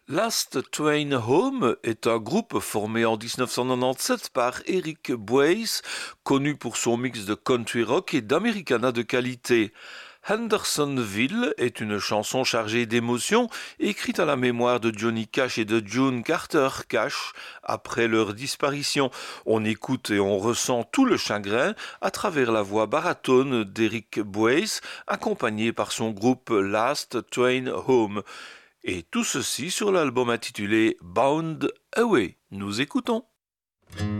Last Train Home est un groupe formé en 1997 par Eric Boyce, connu pour son mix de country rock et d'americana de qualité. Hendersonville est une chanson chargée d'émotions, écrite à la mémoire de Johnny Cash et de June Carter Cash après leur disparition. On écoute et on ressent tout le chagrin à travers la voix baritone d'Eric Boyce, accompagné par son groupe Last Train Home. Et tout ceci sur l'album intitulé Bound Away. Nous écoutons.